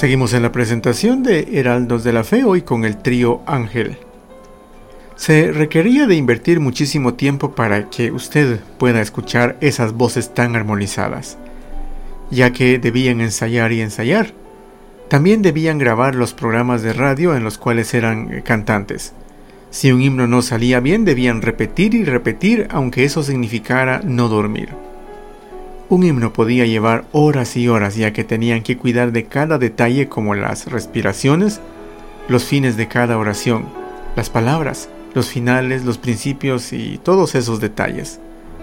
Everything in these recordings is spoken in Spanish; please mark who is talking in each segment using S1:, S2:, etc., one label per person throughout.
S1: Seguimos en la presentación de Heraldos de la Fe, hoy con el trío Ángel. Se requería de invertir muchísimo tiempo para que usted pueda escuchar esas voces tan armonizadas, ya que debían ensayar y ensayar. También debían grabar los programas de radio en los cuales eran cantantes. Si un himno no salía bien, debían repetir y repetir, aunque eso significara no dormir. Un himno podía llevar horas y horas, ya que tenían que cuidar de cada detalle, como las respiraciones, los fines de cada oración, las palabras, los finales, los principios y todos esos detalles.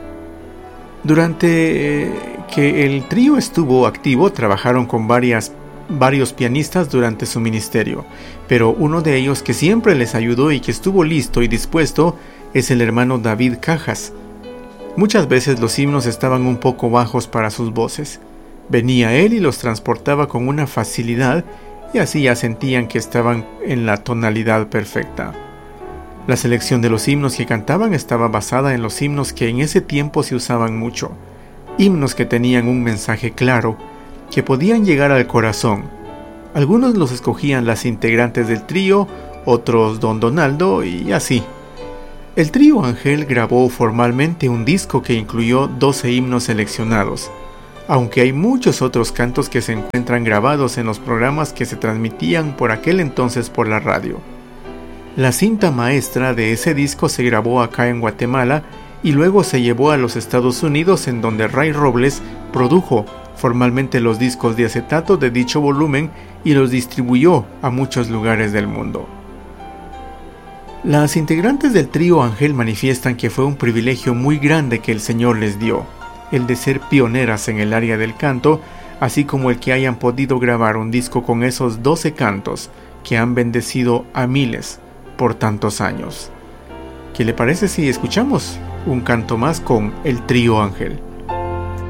S1: Durante que el trío estuvo activo, trabajaron con varios pianistas durante su ministerio, pero uno de ellos que siempre les ayudó y que estuvo listo y dispuesto es el hermano David Cajas. Muchas veces los himnos estaban un poco bajos para sus voces. Venía él y los transportaba con una facilidad, y así ya sentían que estaban en la tonalidad perfecta. La selección de los himnos que cantaban estaba basada en los himnos que en ese tiempo se usaban mucho, himnos que tenían un mensaje claro, que podían llegar al corazón. Algunos los escogían las integrantes del trío, otros don Donaldo y así. El trío Ángel grabó formalmente un disco que incluyó 12 himnos seleccionados, aunque hay muchos otros cantos que se encuentran grabados en los programas que se transmitían por aquel entonces por la radio. La cinta maestra de ese disco se grabó acá en Guatemala y luego se llevó a los Estados Unidos, en donde Ray Robles produjo formalmente los discos de acetato de dicho volumen y los distribuyó a muchos lugares del mundo. Las integrantes del trío Ángel manifiestan que fue un privilegio muy grande que el Señor les dio, el de ser pioneras en el área del canto, así como el que hayan podido grabar un disco con esos 12 cantos que han bendecido a miles por tantos años. ¿Qué le parece si escuchamos un canto más con el trío Ángel?